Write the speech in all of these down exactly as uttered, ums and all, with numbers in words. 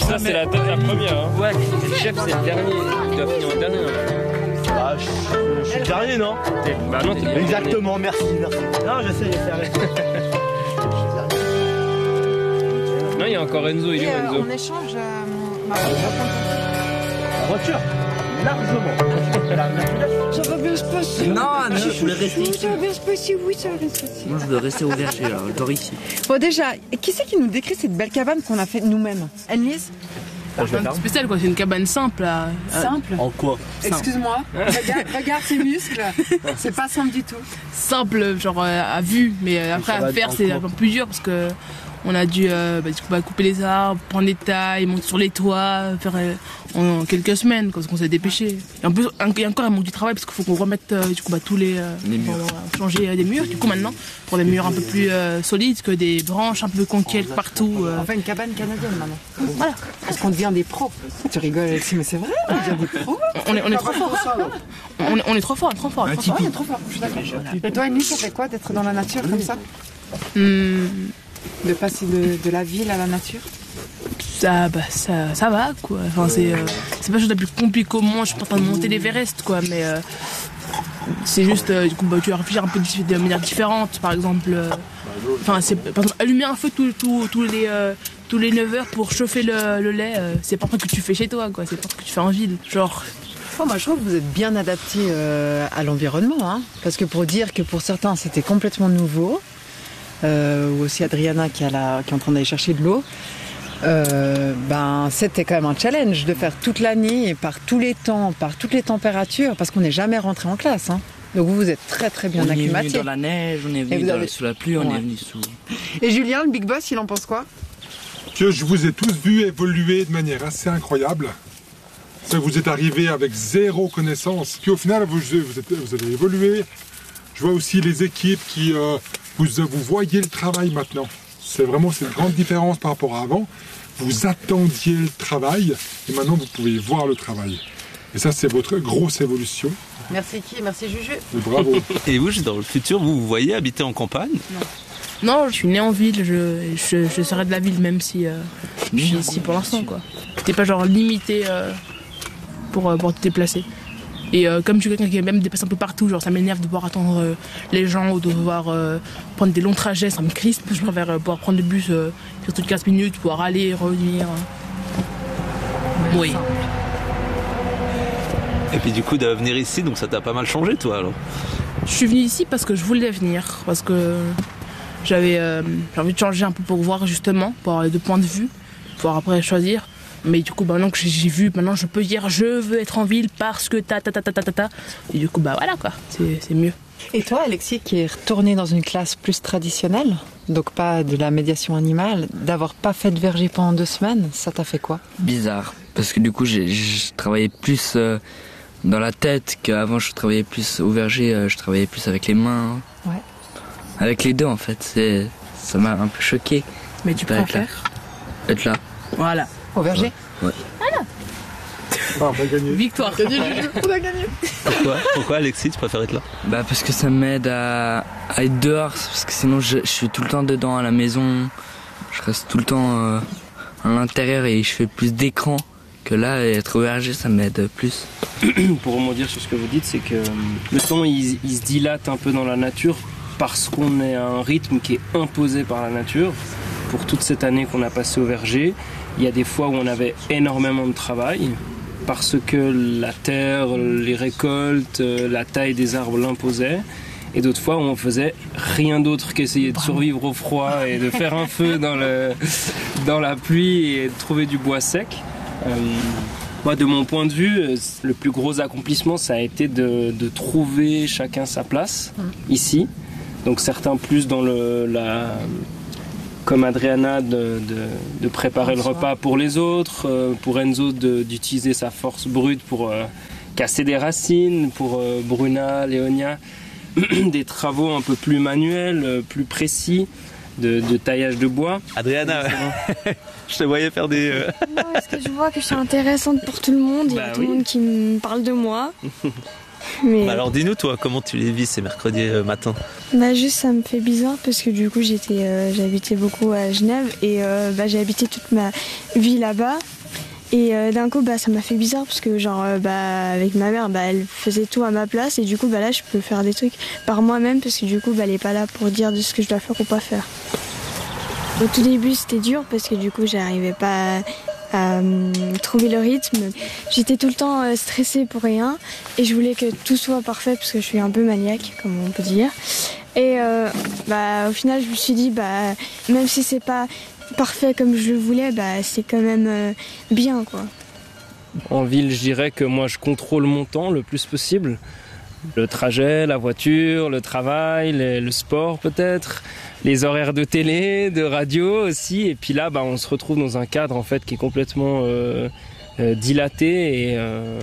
ça, c'est la, la première. Hein. Ouais, le chef, c'est le dernier. Tu dois finir en dernier. Hein. Bah, je, je suis le dernier, non? Bah non, t'es pas Exactement, merci, merci. Non, j'essaie, j'essaie, arrête. Non, il y a encore Enzo, il est où euh, Enzo? On échange. Euh, ma... La voiture, largement. Ça va bien se passer. Non, non, je voulais rester ici. Ça va bien se passer, oui, ça va bien se passer. Moi, je veux rester au verger, là. Je dors ici. Bon, déjà, qui c'est qui nous décrit cette belle cabane qu'on a faite nous-mêmes? Anne-Lise? C'est un peu spécial, quoi. C'est une cabane simple. Là. Simple? En quoi? Excuse-moi, regarde, regarde ses muscles. C'est pas simple du tout. Simple, genre euh, à vue, mais euh, après à faire, c'est un peu plus dur parce que on a dû euh, bah, du coup, bah, couper les arbres, prendre des tailles, monter sur les toits, faire euh, en quelques semaines, parce qu'on s'est dépêché. Et en plus, il y a encore un manque du travail parce qu'il faut qu'on remette euh, du coup, bah, tous les, euh, les murs. pour, euh, changer euh, des murs. Du coup, maintenant, pour des murs un peu plus euh, solides que des branches un peu conquêtes partout. Euh. On fait une cabane canadienne maintenant. Voilà. Parce qu'on devient des pros. Tu rigoles, Alexis, mais c'est vrai, on devient des pros. On est, on est trop fort. On est, on est trop fort, trop fort. Trop fort. Ouais, trop fort. Je suis d'accord. Et toi, Annie, ça fait quoi d'être dans la nature comme ça? Hum, De passer de, de la ville à la nature? ça, bah, ça, ça va, quoi. Enfin, c'est, euh, c'est pas chose la plus compliquée au monde. Je suis pas en train de monter l'Everest, quoi, mais euh, c'est juste, euh, du coup, bah, tu vas réfléchir un peu de manière différente, par exemple. Euh, enfin, c'est, par exemple, allumer un feu tous tout, tout les, euh, tous les neuf heures pour chauffer le, le lait, euh, c'est pas un truc que tu fais chez toi, quoi. C'est pas un truc que tu fais en ville, genre. Oh, moi, je trouve que vous êtes bien adapté euh, à l'environnement, hein, parce que pour dire que pour certains, c'était complètement nouveau, euh, ou aussi Adriana qui, a la, qui est en train d'aller chercher de l'eau, euh, ben, c'était quand même un challenge de faire toute l'année et par tous les temps, par toutes les températures, parce qu'on n'est jamais rentré en classe. Hein. Donc vous, vous êtes très très bien on acclimaté. On est venu dans la neige, on est venu dans, avez... sous la pluie, on ouais. est venu sous... Et Julien, le big boss, il en pense quoi? Que je vous ai tous vus évoluer de manière assez incroyable. Vous êtes arrivés avec zéro connaissance, puis au final vous, vous, êtes, vous avez évolué. Je vois aussi les équipes qui, euh, vous, vous voyez le travail maintenant. C'est vraiment c'est une grande différence par rapport à avant. Vous attendiez le travail et maintenant vous pouvez voir le travail. Et ça c'est votre grosse évolution. Merci qui? Merci Juju. Et bravo. Et vous, dans le futur, vous vous voyez habiter en campagne? Non. Non, je suis né en ville, je, je, je serai de la ville même si euh, je suis ici pour l'instant, quoi. T'es pas genre limité euh, pour, pour te déplacer. Et euh, comme je suis quelqu'un qui aime même déplacer un peu partout, genre ça m'énerve de devoir attendre euh, les gens ou de devoir euh, prendre des longs trajets, ça me crispe. Je préfère euh, pouvoir prendre le bus euh, sur toutes quinze minutes, pouvoir aller et revenir. Oui. Et puis du coup de venir ici, donc ça t'a pas mal changé toi alors? Je suis venue ici parce que je voulais venir, parce que j'avais euh, j'ai envie de changer un peu pour voir justement, pour avoir les deux points de vue, pour après choisir. Mais du coup, bah, maintenant que j'ai vu, maintenant je peux dire je veux être en ville parce que ta ta ta ta ta ta ta. Et du coup, bah voilà quoi, c'est mieux. Et toi, Alexis, qui est retourné dans une classe plus traditionnelle, donc pas de la médiation animale, d'avoir pas fait de verger pendant deux semaines, ça t'a fait quoi? Bizarre, parce que du coup, j'ai travaillé plus euh, dans la tête qu'avant. Je travaillais plus au verger, euh, je travaillais plus avec les mains. Ouais. Avec les deux en fait, ça m'a un peu choqué. Mais tu préfères être là. Voilà. Au verger? Ouais. ouais. Voilà. Ah, on a gagné. Victoire. On a gagné, on a gagné. Pourquoi, Pourquoi Alexis, tu préfères être là? Bah parce que ça m'aide à, à être dehors, parce que sinon je, je suis tout le temps dedans à la maison. Je reste tout le temps euh, à l'intérieur et je fais plus d'écran. Que là, être au verger, ça m'aide plus. Pour rebondir sur ce que vous dites, c'est que le temps il, il se dilate un peu dans la nature parce qu'on est à un rythme qui est imposé par la nature. Pour toute cette année qu'on a passée au verger, il y a des fois où on avait énormément de travail parce que la terre, les récoltes, la taille des arbres l'imposaient. Et d'autres fois où on faisait rien d'autre qu'essayer de survivre au froid et de faire un feu dans, le, dans la pluie et de trouver du bois sec. Euh, moi, de mon point de vue, le plus gros accomplissement, ça a été de, de trouver chacun sa place mmh. ici. Donc certains plus dans le, la, comme Adriana, de, de, de préparer le repas pour les autres, euh, pour Enzo d'utiliser sa force brute pour euh, casser des racines, pour euh, Bruna, Léonia, des travaux un peu plus manuels, plus précis. De, de taillage de bois. Adriana, je te voyais faire des... Euh... Non, parce que je vois que je suis intéressante pour tout le monde, il y a bah tout oui. le monde qui me parle de moi. Mais... Bah alors dis-nous toi, comment tu les vis ces mercredis euh, matins? Bah juste ça me fait bizarre parce que du coup j'étais, euh, j'habitais beaucoup à Genève et euh, bah, j'ai habité toute ma vie là-bas Et euh, d'un coup, bah, ça m'a fait bizarre parce que, genre, euh, bah, avec ma mère, bah, elle faisait tout à ma place. Et du coup, bah, là, je peux faire des trucs par moi-même parce que, du coup, bah, elle n'est pas là pour dire de ce que je dois faire ou pas faire. Au tout début, c'était dur parce que, du coup, j'arrivais pas à, à euh, trouver le rythme. J'étais tout le temps euh, stressée pour rien. Et je voulais que tout soit parfait parce que je suis un peu maniaque, comme on peut dire. Et euh, bah, au final, je me suis dit, bah, même si c'est pas parfait comme je le voulais, bah, c'est quand même euh, bien, quoi. En ville, je dirais que moi, je contrôle mon temps le plus possible. Le trajet, la voiture, le travail, les, le sport peut-être, les horaires de télé, de radio aussi. Et puis là, bah, on se retrouve dans un cadre en fait qui est complètement euh, euh, dilaté et euh,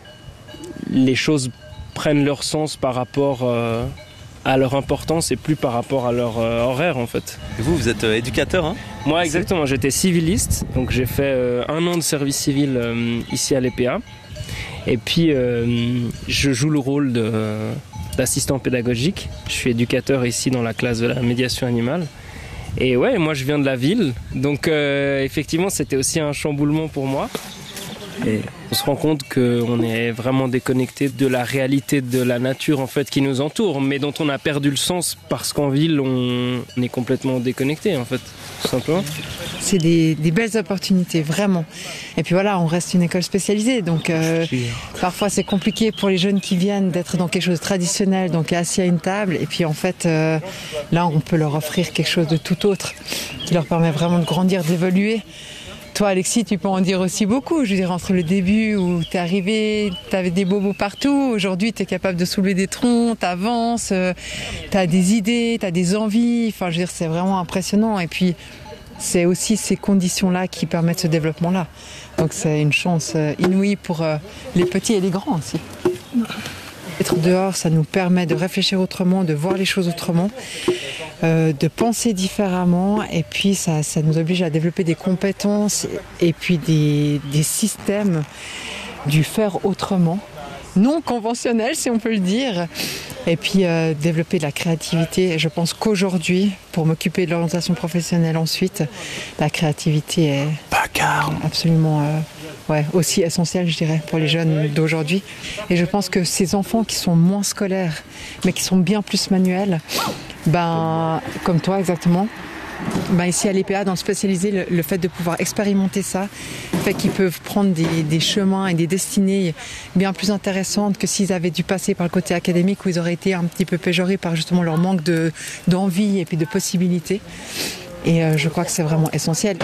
les choses prennent leur sens par rapport euh, à leur importance et plus par rapport à leur euh, horaire en fait. Et vous, vous êtes euh, éducateur, hein? Moi, exactement. J'étais civiliste, donc j'ai fait euh, un an de service civil euh, ici à l'E P A. Et puis, euh, je joue le rôle de, euh, d'assistant pédagogique. Je suis éducateur ici dans la classe de la médiation animale. Et ouais, moi, je viens de la ville, donc euh, effectivement, c'était aussi un chamboulement pour moi. Et on se rend compte qu'on est vraiment déconnecté de la réalité de la nature en fait qui nous entoure, mais dont on a perdu le sens parce qu'en ville on, on est complètement déconnecté en fait, tout simplement. C'est des, des belles opportunités, vraiment. Et puis voilà, on reste une école spécialisée, donc euh, parfois c'est compliqué pour les jeunes qui viennent d'être dans quelque chose de traditionnel, donc assis à une table, et puis en fait euh, là on peut leur offrir quelque chose de tout autre, qui leur permet vraiment de grandir, d'évoluer. Toi, Alexis, tu peux en dire aussi beaucoup. Je veux dire, entre le début où t'es arrivé, t'avais des bobos partout. Aujourd'hui, t'es capable de soulever des troncs, t'avances, euh, t'as des idées, t'as des envies. Enfin, je veux dire, c'est vraiment impressionnant. Et puis, c'est aussi ces conditions-là qui permettent ce développement-là. Donc, c'est une chance inouïe pour euh, les petits et les grands aussi. Être dehors, ça nous permet de réfléchir autrement, de voir les choses autrement, euh, de penser différemment, et puis ça, ça nous oblige à développer des compétences et puis des, des systèmes du faire autrement, non conventionnels si on peut le dire, et puis euh, développer de la créativité. Et je pense qu'aujourd'hui, pour m'occuper de l'orientation professionnelle ensuite, la créativité est absolument euh, ouais, aussi essentielle, je dirais, pour les jeunes d'aujourd'hui. Et je pense que ces enfants qui sont moins scolaires, mais qui sont bien plus manuels, ben, comme toi exactement, ben ici à l'E P A, dans le spécialisé, le, le fait de pouvoir expérimenter ça fait qu'ils peuvent prendre des, des chemins et des destinées bien plus intéressantes que s'ils avaient dû passer par le côté académique où ils auraient été un petit peu péjorés par justement leur manque de, d'envie et puis de possibilités. Et euh, je crois que c'est vraiment essentiel.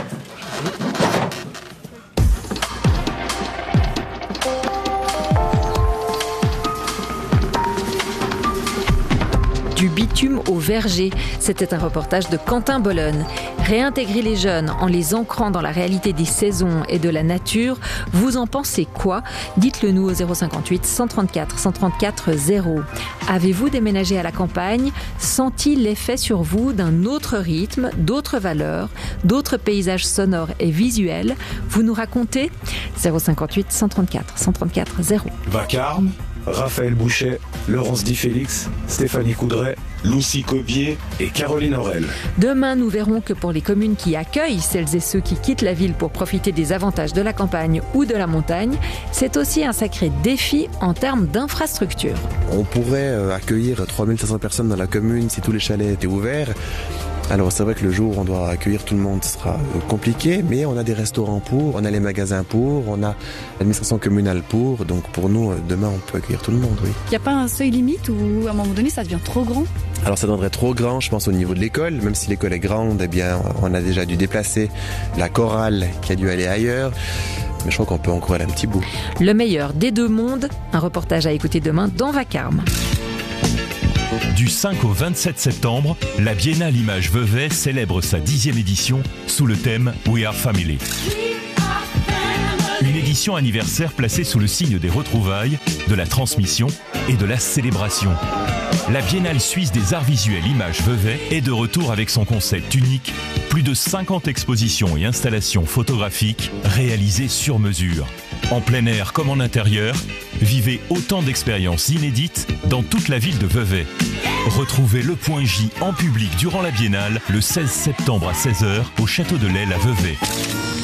Du bitume au verger, c'était un reportage de Quentin Bologne. Réintégrer les jeunes en les ancrant dans la réalité des saisons et de la nature, vous en pensez quoi? Dites-le nous au zéro cinquante-huit cent trente-quatre cent trente-quatre zéro. Avez-vous déménagé à la campagne, senti l'effet sur vous d'un autre rythme, d'autres valeurs, d'autres paysages sonores et visuels? Vous nous racontez? zéro cinquante-huit cent trente-quatre cent trente-quatre zéro. Vacarme, Raphaël Bouchet, Laurence Di Félix, Stéphanie Coudray, Lucie Cobier et Caroline Aurel. Demain, nous verrons que pour les communes qui accueillent celles et ceux qui quittent la ville pour profiter des avantages de la campagne ou de la montagne, c'est aussi un sacré défi en termes d'infrastructure. On pourrait accueillir trois mille cinq cents personnes dans la commune si tous les chalets étaient ouverts. Alors c'est vrai que le jour où on doit accueillir tout le monde sera compliqué, mais on a des restaurants pour, on a les magasins pour, on a l'administration communale pour, donc pour nous, demain on peut accueillir tout le monde, oui. Il n'y a pas un seuil limite où à un moment donné ça devient trop grand? Alors ça deviendrait trop grand, je pense, au niveau de l'école, même si l'école est grande, eh bien on a déjà dû déplacer la chorale qui a dû aller ailleurs. Mais je crois qu'on peut encore aller un petit bout. Le meilleur des deux mondes, un reportage à écouter demain dans Vacarme. Du cinq au vingt-sept septembre, la Biennale Images Vevey célèbre sa dixième édition sous le thème We Are Family. Une édition anniversaire placée sous le signe des retrouvailles, de la transmission et de la célébration. La Biennale suisse des arts visuels Images Vevey est de retour avec son concept unique, plus de cinquante expositions et installations photographiques réalisées sur mesure. En plein air comme en intérieur, vivez autant d'expériences inédites dans toute la ville de Vevey. Retrouvez le Point J en public durant la Biennale le seize septembre à seize heures au Château de l'Aile à Vevey.